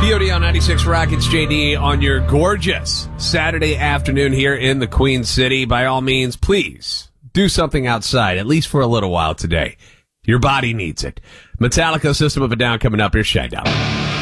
Beauty on 96 Rockets, JD, on your gorgeous Saturday afternoon here in the Queen City. By all means, please do something outside, at least for a little while today. Your body needs it. Metallica, System of a Down coming up. Here's Shagdown.